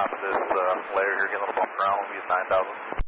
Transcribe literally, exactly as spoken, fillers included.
top of this uh, layer here, getting a little bump around, we'll be at nine thousand.